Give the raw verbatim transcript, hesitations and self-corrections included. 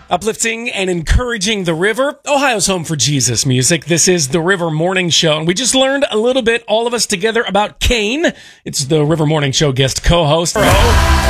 Uplifting and encouraging the river, Ohio's home for Jesus music. This is the River Morning Show, and we just learned a little bit, all of us together, about Cain. It's the River Morning Show guest co-host.